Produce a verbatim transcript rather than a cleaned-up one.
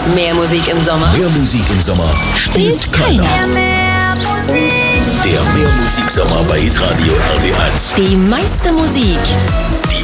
Mehr Musik im Sommer. Mehr Musik im Sommer Spielt keiner. Der Mehr Musik Sommer bei Hitradio R T eins. Die meiste Musik. Die